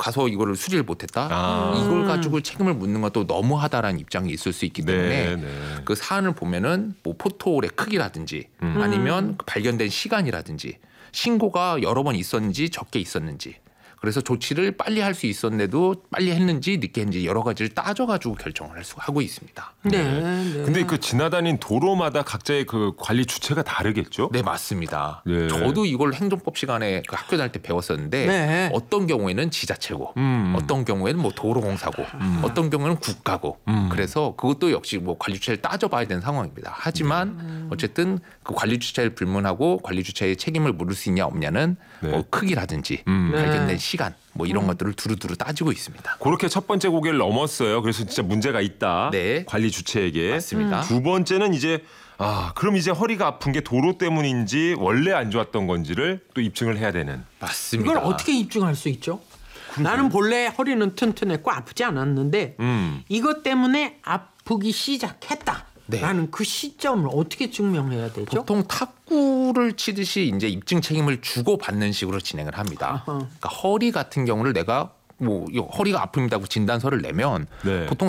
가서 이거를 수리를 못했다. 이걸 가지고 책임을 묻는 것도 너무하다라는 입장이 있을 수 있기 때문에 그 사안을 보면은 뭐 포토홀의 크기라든지 아니면 발견된 시간이라든지 신고가 여러 번 있었는지 적게 있었는지 그래서 조치를 빨리 할 수 있었는데도 빨리 했는지 늦게 했는지 여러 가지를 따져가지고 결정을 하고 있습니다. 네. 근데 그 지나다닌 도로마다 각자의 그 관리 주체가 다르겠죠? 네, 맞습니다. 네. 저도 이걸 행정법 시간에 그 학교 다닐 때 배웠었는데 어떤 경우에는 지자체고 어떤 경우에는 뭐 도로공사고 어떤 경우에는 국가고 그래서 그것도 역시 뭐 관리 주체를 따져봐야 되는 상황입니다. 하지만 어쨌든 그 관리 주체를 불문하고 관리 주체의 책임을 물을 수 있냐 없냐는 뭐 크기라든지 발견된 시간 뭐 이런 것들을 두루두루 따지고 있습니다. 그렇게 첫 번째 고개를 넘었어요. 그래서 진짜 문제가 있다. 네. 관리 주체에게. 맞습니다. 두 번째는 이제 그럼 이제 허리가 아픈 게 도로 때문인지 원래 안 좋았던 건지를 또 입증을 해야 되는. 맞습니다. 이걸 어떻게 입증할 수 있죠? 나는 본래 허리는 튼튼했고 아프지 않았는데 이것 때문에 아프기 시작했다. 라는 그 시점을 어떻게 증명해야 되죠? 보통 탁구를 치듯이 이제 입증 책임을 주고받는 식으로 진행을 합니다. 그러니까 허리 같은 경우를 내가 뭐 허리가 아픕니다고 진단서를 내면 보통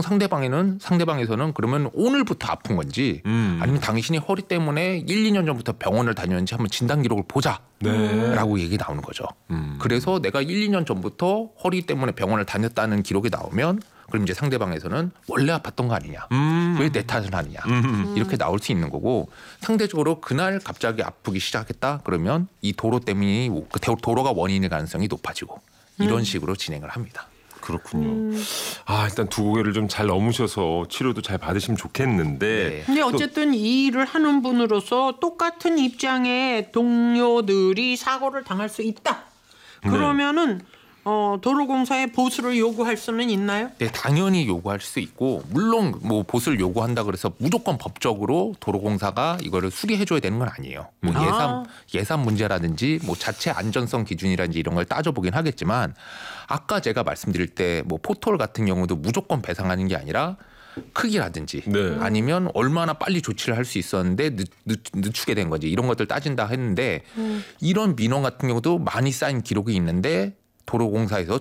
상대방에서는 그러면 오늘부터 아픈 건지 아니면 당신이 허리 때문에 1, 2년 전부터 병원을 다녔는지 한번 진단 기록을 보자라고 얘기 나오는 거죠. 그래서 내가 1, 2년 전부터 허리 때문에 병원을 다녔다는 기록이 나오면 그럼 이제 상대방에서는 원래 아팠던 거 아니냐. 왜 내 탓을 하느냐. 이렇게 나올 수 있는 거고 상대적으로 그날 갑자기 아프기 시작했다. 그러면 이 도로 때문이 그 도로가 원인일 가능성이 높아지고 이런 식으로 진행을 합니다. 그렇군요. 일단 두 고개를 좀 잘 넘으셔서 치료도 잘 받으시면 좋겠는데. 근데 어쨌든 이 일을 하는 분으로서 똑같은 입장의 동료들이 사고를 당할 수 있다. 그러면은 도로공사에 보수를 요구할 수는 있나요? 네, 당연히 요구할 수 있고 물론 뭐 보수를 요구한다 그래서 무조건 법적으로 도로공사가 이거를 수리해줘야 되는 건 아니에요. 뭐 예산 문제라든지 뭐 자체 안전성 기준이라든지 이런 걸 따져보긴 하겠지만 아까 제가 말씀드릴 때 뭐 포털 같은 경우도 무조건 배상하는 게 아니라 크기라든지 아니면 얼마나 빨리 조치를 할 수 있었는데 늦추게 된 건지 이런 것들 따진다 했는데 이런 민원 같은 경우도 많이 쌓인 기록이 있는데 도로공사에서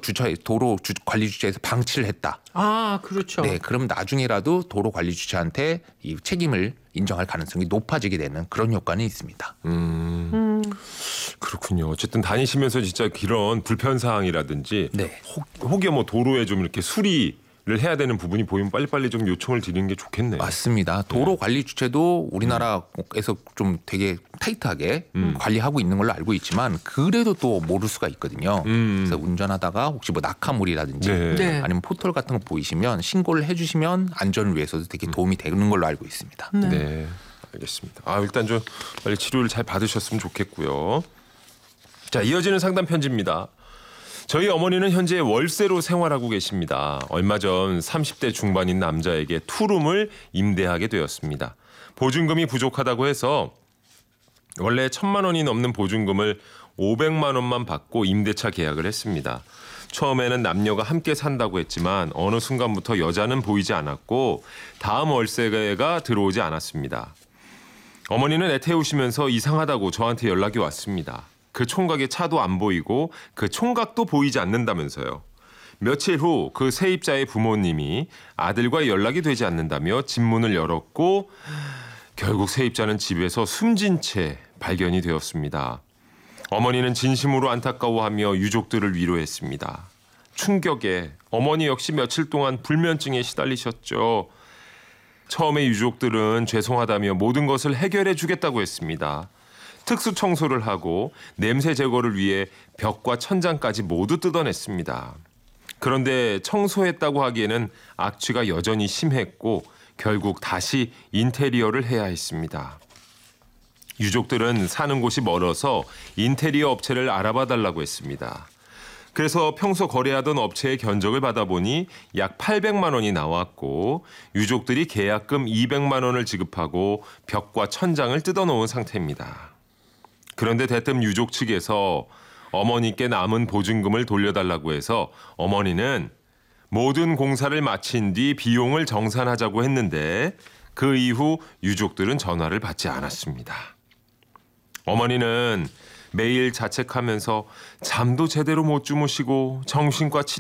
관리 주체에서 방치를 했다. 그렇죠. 네, 그럼 나중에라도 도로 관리 주체한테 이 책임을 인정할 가능성이 높아지게 되는 그런 효과는 있습니다. 그렇군요. 어쨌든 다니시면서 진짜 이런 불편 사항이라든지 혹여 뭐 도로에 좀 이렇게 수리를 해야 되는 부분이 보이면 빨리빨리 좀 요청을 드리는 게 좋겠네요. 맞습니다. 도로 관리 주체도 우리나라에서 좀 되게 타이트하게 관리하고 있는 걸로 알고 있지만 그래도 또 모를 수가 있거든요. 그래서 운전하다가 혹시 뭐 낙하물이라든지 아니면 포털 같은 거 보이시면 신고를 해주시면 안전을 위해서도 되게 도움이 되는 걸로 알고 있습니다. 네, 알겠습니다. 일단 좀 빨리 치료를 잘 받으셨으면 좋겠고요. 자, 이어지는 상담 편지입니다. 저희 어머니는 현재 월세로 생활하고 계십니다. 얼마 전 30대 중반인 남자에게 투룸을 임대하게 되었습니다. 보증금이 부족하다고 해서 원래 1,000만 원이 넘는 보증금을 500만 원만 받고 임대차 계약을 했습니다. 처음에는 남녀가 함께 산다고 했지만 어느 순간부터 여자는 보이지 않았고 다음 월세가 들어오지 않았습니다. 어머니는 애태우시면서 이상하다고 저한테 연락이 왔습니다. 그 총각의 차도 안 보이고 그 총각도 보이지 않는다면서요. 며칠 후 그 세입자의 부모님이 아들과 연락이 되지 않는다며 집 문을 열었고 결국 세입자는 집에서 숨진 채 발견이 되었습니다. 어머니는 진심으로 안타까워하며 유족들을 위로했습니다. 충격에 어머니 역시 며칠 동안 불면증에 시달리셨죠. 처음에 유족들은 죄송하다며 모든 것을 해결해 주겠다고 했습니다. 특수 청소를 하고 냄새 제거를 위해 벽과 천장까지 모두 뜯어냈습니다. 그런데 청소했다고 하기에는 악취가 여전히 심했고 결국 다시 인테리어를 해야 했습니다. 유족들은 사는 곳이 멀어서 인테리어 업체를 알아봐 달라고 했습니다. 그래서 평소 거래하던 업체의 견적을 받아보니 약 800만 원이 나왔고 유족들이 계약금 200만 원을 지급하고 벽과 천장을 뜯어놓은 상태입니다. 그런데 대뜸 유족 측에서 어머니께 남은 보증금을 돌려달라고 해서 어머니는 모든 공사를 마친 뒤 비용을 정산하자고 했는데 그 이후 유족들은 전화를 받지 않았습니다. 어머니는 매일 자책하면서 잠도 제대로 못 주무시고 정신과